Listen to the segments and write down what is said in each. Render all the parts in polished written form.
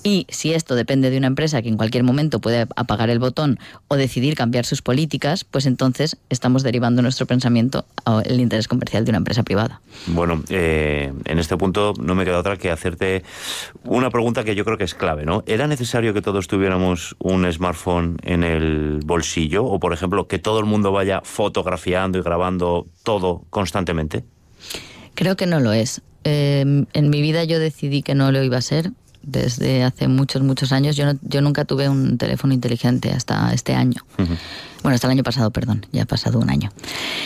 Y si esto depende de una empresa que en cualquier momento puede apagar el botón o decidir cambiar sus políticas, pues entonces estamos derivando nuestro pensamiento al interés comercial de una empresa privada. Bueno, en este punto no me queda otra que hacerte una pregunta que yo creo que es clave, ¿no? ¿Era necesario que todos tuviéramos un smartphone en el bolsillo? O, por ejemplo, que todo el mundo vaya fotografiando y grabando todo constantemente. Creo que no lo es. En mi vida yo decidí que no lo iba a ser. Desde hace muchos años. Yo nunca tuve un teléfono inteligente hasta este año. Uh-huh. Bueno, hasta el año pasado, perdón. Ya ha pasado un año.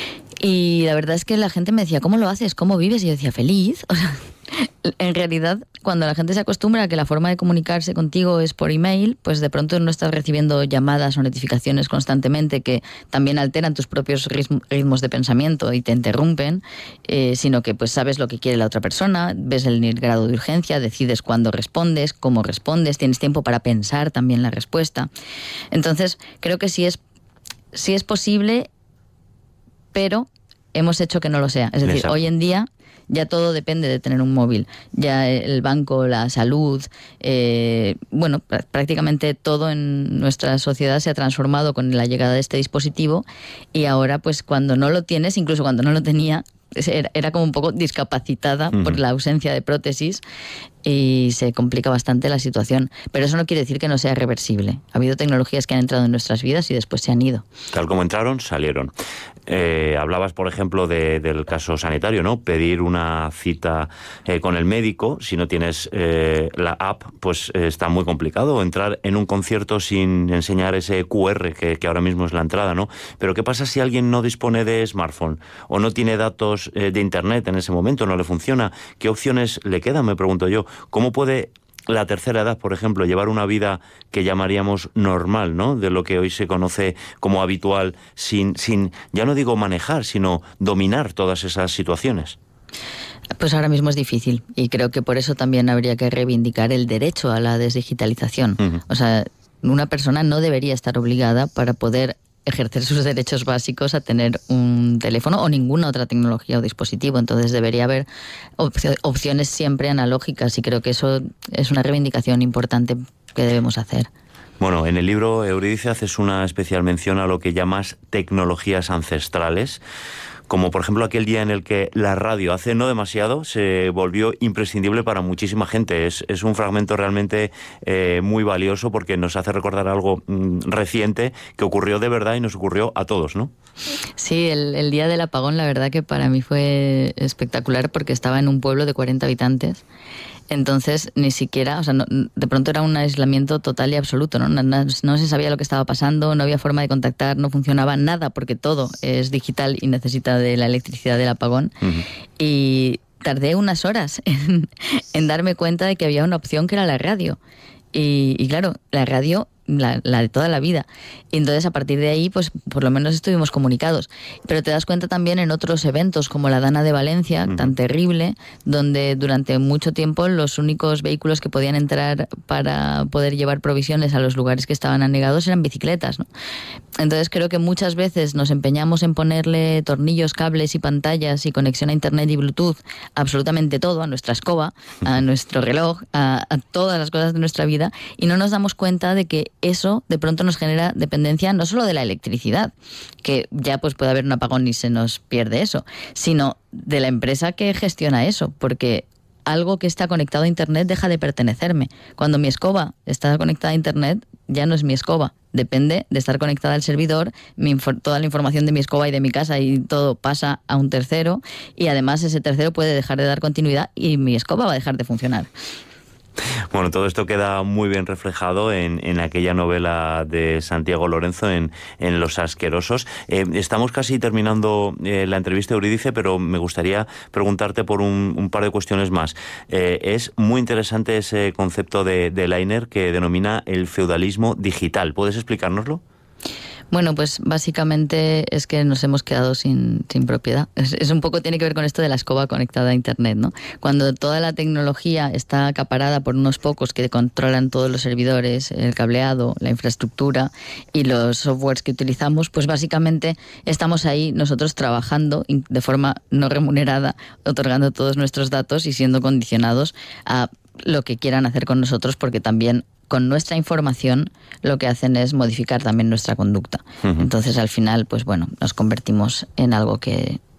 Y la verdad es que la gente me decía, ¿cómo lo haces? ¿Cómo vives? Y yo decía, feliz. O sea, en realidad, cuando la gente se acostumbra a que la forma de comunicarse contigo es por email, pues de pronto no estás recibiendo llamadas o notificaciones constantemente que también alteran tus propios ritmos de pensamiento y te interrumpen, sino que pues sabes lo que quiere la otra persona, ves el grado de urgencia, decides cuándo respondes, cómo respondes, tienes tiempo para pensar también la respuesta. Entonces, creo que sí es posible, pero hemos hecho que no lo sea. Es decir, exacto, hoy en día ya todo depende de tener un móvil. Ya el banco, la salud, bueno, prácticamente todo en nuestra sociedad se ha transformado con la llegada de este dispositivo y ahora pues cuando no lo tienes, incluso cuando no lo tenía, era como un poco discapacitada por la ausencia de prótesis y se complica bastante la situación. Pero eso no quiere decir que no sea reversible. Ha habido tecnologías que han entrado en nuestras vidas y después se han ido. Tal como entraron, salieron. Hablabas, por ejemplo, del caso sanitario, ¿no? Pedir una cita con el médico, si no tienes la app, pues está muy complicado. Entrar en un concierto sin enseñar ese QR que ahora mismo es la entrada, ¿no? Pero ¿qué pasa si alguien no dispone de smartphone o no tiene datos de internet en ese momento, no le funciona? ¿Qué opciones le quedan, me pregunto yo? ¿Cómo puede la tercera edad, por ejemplo, llevar una vida que llamaríamos normal, ¿no? De lo que hoy se conoce como habitual, sin ya no digo manejar, sino dominar todas esas situaciones? Pues ahora mismo es difícil y creo que por eso también habría que reivindicar el derecho a la desdigitalización. Uh-huh. O sea, una persona no debería estar obligada para poder ejercer sus derechos básicos a tener un teléfono o ninguna otra tecnología o dispositivo. Entonces debería haber opciones siempre analógicas y creo que eso es una reivindicación importante que debemos hacer. Bueno, en el libro, Eurídice, haces una especial mención a lo que llamas tecnologías ancestrales, como por ejemplo aquel día en el que la radio, hace no demasiado, se volvió imprescindible para muchísima gente. Es un fragmento realmente muy valioso porque nos hace recordar algo reciente que ocurrió de verdad y nos ocurrió a todos, ¿no? Sí, el día del apagón, la verdad que para mí fue espectacular porque estaba en un pueblo de 40 habitantes. Entonces, ni siquiera, o sea, no, de pronto era un aislamiento total y absoluto, ¿no? No se sabía lo que estaba pasando, no había forma de contactar, no funcionaba nada, porque todo es digital y necesita de la electricidad del apagón. Uh-huh. Y tardé unas horas en darme cuenta de que había una opción que era la radio. Y claro, la radio, la de toda la vida. Y entonces a partir de ahí, pues por lo menos estuvimos comunicados. Pero te das cuenta también en otros eventos como la Dana de Valencia, tan terrible, donde durante mucho tiempo los únicos vehículos que podían entrar para poder llevar provisiones a los lugares que estaban anegados eran bicicletas, ¿no? Entonces creo que muchas veces nos empeñamos en ponerle tornillos, cables y pantallas y conexión a internet y Bluetooth, absolutamente todo, a nuestra escoba, a nuestro reloj, a todas las cosas de nuestra vida, y no nos damos cuenta de que eso de pronto nos genera dependencia no solo de la electricidad, que ya pues puede haber un apagón y se nos pierde eso, sino de la empresa que gestiona eso, porque algo que está conectado a internet deja de pertenecerme. Cuando mi escoba está conectada a internet, ya no es mi escoba. Depende de estar conectada al servidor, toda la información de mi escoba y de mi casa y todo pasa a un tercero, y además ese tercero puede dejar de dar continuidad y mi escoba va a dejar de funcionar. Bueno, todo esto queda muy bien reflejado en aquella novela de Santiago Lorenzo, en Los Asquerosos. Estamos casi terminando la entrevista, Eurídice, pero me gustaría preguntarte por un par de cuestiones más. Es muy interesante ese concepto de Leiner que denomina el feudalismo digital. ¿Puedes explicárnoslo? Bueno, pues básicamente es que nos hemos quedado sin propiedad. Es un poco, tiene que ver con esto de la escoba conectada a internet, ¿no? Cuando toda la tecnología está acaparada por unos pocos que controlan todos los servidores, el cableado, la infraestructura y los softwares que utilizamos, pues básicamente estamos ahí nosotros trabajando de forma no remunerada, otorgando todos nuestros datos y siendo condicionados a lo que quieran hacer con nosotros, porque también con nuestra información lo que hacen es modificar también nuestra conducta. Entonces, al final, pues bueno, nos convertimos en algo que